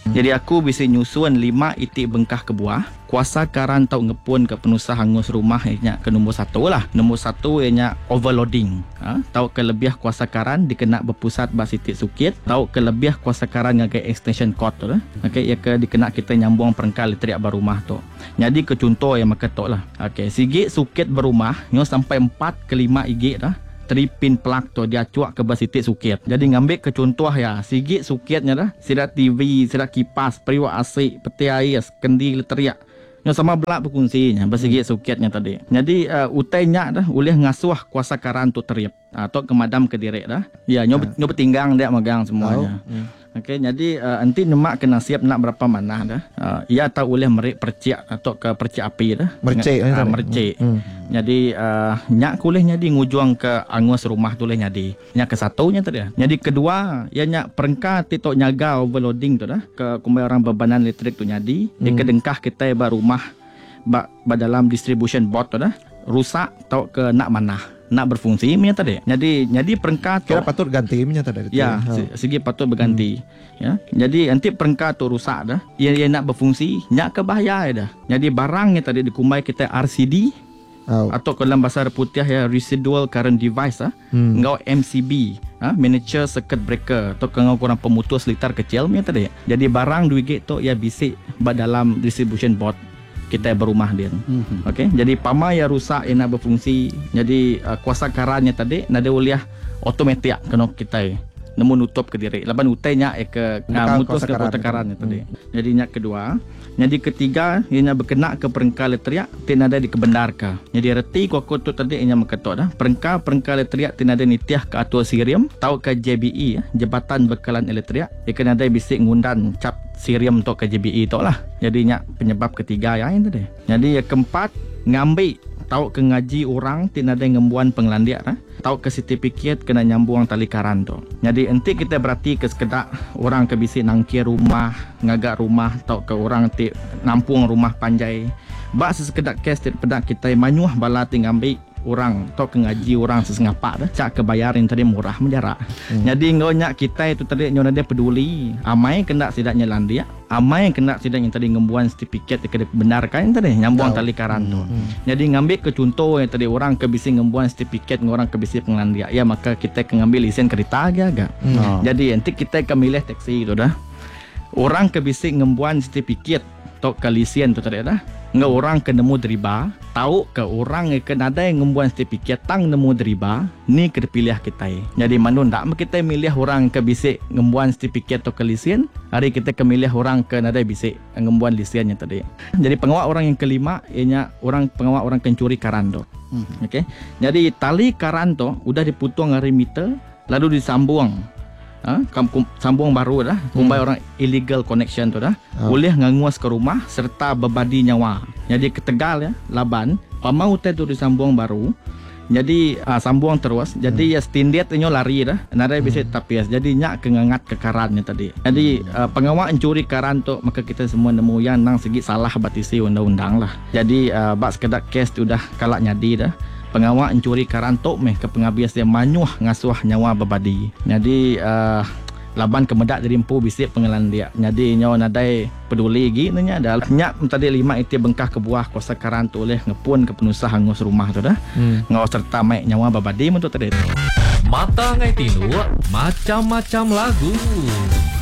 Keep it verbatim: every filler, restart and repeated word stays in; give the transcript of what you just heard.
Jadi aku bisa nyusun lima itik bengkah ke buah. Kuasa karan tau ngepun ke penusah hangus rumah ianya ke nombor satu lah. Nombor satu ianya overloading. Ha? Tau ke lebih kuasa karan dikena berpusat bas itik sukit. Tau ke lebih kuasa karan ngagai extension cord tu lah. Okay, ia ke dikena kita nyambung perengkal elektrik berumah tu. Jadi ke contoh yang maketok lah. Okay, sigi sukit berumah nyo sampai empat ke lima igit dah. Three pin plug tu dia cuak ke bas itik sukit. Jadi ngambil ke contoh ya, sigi sukitnya dah, sidak T V, sidak kipas, periwak asik, peti air, kendi elektrik. Yang sama belak berfungsinya bersegi sukitnya tadi. Jadi uh, utainya dah boleh ngasuh kuasa karan tu terip atau kemadam ke direk dah. Ya nyob nyob tinggang dia megang semuanya. Oh, hmm. Okey, jadi uh, nanti nyemak kena siap nak berapa mana dah. Uh, ia tak boleh merik percik atau ke percik api dah. Mercik uh, mercik. Hmm. Jadi uh, nyak kuleh nyadi ngujuang ke angus rumah tu leh nyadi. Nyak ke satunya tadi. Jadi kedua, ia nyak perengka titok nyaga overloading tu dah ke kumai orang bebanan elektrik tu nyadi. Hmm. Di kedengkah kita ba rumah ba, ba dalam distribution board tu dah rusak tau ke nak manah. Nak berfungsi punya tadi. Jadi jadi perengkat tu kira patut ganti punya tadi. Ya, ha. Segi patut berganti. Hmm. Ya. Jadi nanti perengkat tu rusak dah. Ia ia nak berfungsi, nyak ke bahaya dah. Jadi barangnya tadi dikumai kita R C D oh. atau dalam bahasa putih ya residual current device ah. Hmm. Ngau M C B. Ha, miniature circuit breaker atau kalau kurang pemutus litar kecil punya tadi. Jadi barang dua gig tu ia bisik dalam distribution board kita berumah dia. Mm-hmm. Okey, jadi pama ya rusak ia nak berfungsi. Jadi uh, kuasa karannya tadi nada uliah automatik kena kita nemu nutup ke diri. Laban utainya eh ke uh, mutus ke kuasa karannya tadi. Hmm. Jadi nyak kedua, jadi ketiga ianya berkena ke perengkal elektrik tinada dikebendarkan. Jadi reti koko tu tadi ianya maketok dah. Perengkal perengkal elektrik tinada nitiah ke atua sirium tau ke J B E Jabatan Bekalan Elektrik. Ia kena ada bisik ngundan cap sirium tu ke J B E tu lah. Jadi nyak penyebab ketiga ya ini tadi. Jadi yang keempat ngambil tahu ke ngaji orang tinada ngembuan penglandiak lah. Tahu ke sertifikat kena nyambung tali karan tu. Jadi enti kita berarti ke sekedar orang ke bisik nangkir rumah, ngagak rumah, tahu ke orang ti nampung rumah panjai. Bak sesekedar kes pedak kita manyuh bala ting ambil orang atau ke ngaji orang sesengapak dah cak kebayarin tadi murah menjarak. Hmm. Jadi ngonya kita itu tadi nyonya dia peduli. Amai kena sidaknya landia, amai kena sidaknya tadi ngembuan sertifikat ke benar kan tadi nyambung oh. tali karan tu. Hmm. Jadi ngambil ke contoh yang tadi orang ke bisi ngembuan sertifikat orang ke bisi penglandia. Ya maka kita ke ngambil lisen kereta agak. Hmm. Oh. Jadi nanti kita ke milih taksi itu dah. Orang ke bisi ngembuan sertifikat atau ke lisen tu tadi dah. Nggak orang ke nemu deriba, tahu ke orang yang kena ada yang ngembuan sertifikat tang nemu deriba, ni ke pilih kita. Jadi mana ndak kita milih orang ke bisik ngembuan sertifikat atau ke lisen, hari kita ke milih orang ke nada bisik ngembuan lisennya tadi. Jadi pengawal orang yang kelima, ianya orang pengawal orang kencuri karan tu. Hmm. Okey. Jadi tali karan tu udah diputung dari meter, lalu disambung. Ha, sambung baru dah kumbai hmm. orang illegal connection tu dah oh. boleh nganguas ke rumah serta bebadi nyawa. Jadi ketegal ya laban pamau tu disambung baru. Jadi ah, sambung terus. Jadi hmm. ya stindet nyo lari dah. Nada bisa hmm. tapias. Jadi nyak kengangat ke karannya tadi. Jadi hmm. uh, pengawal mencuri karan tu maka kita semua nemu yang nang segi salah batisi undang-undang lah. Jadi uh, bak sekedar kes tu dah kalak nyadi dah. Pengawal mencuri karantok meh ke pengabias dia manyuh ngasuh nyawa bebadi. Jadi uh, laban kemedak dari empu bisik pengelan dia. Jadi nyawa nadai peduli lagi nanya dah. Nyak tadi lima itu bengkah ke buah kuasa karantok oleh ngepun ke penusah hangus rumah tu dah. Hmm. Ngau serta mai nyawa bebadi untuk tadi. Mata ngai tinu macam-macam lagu.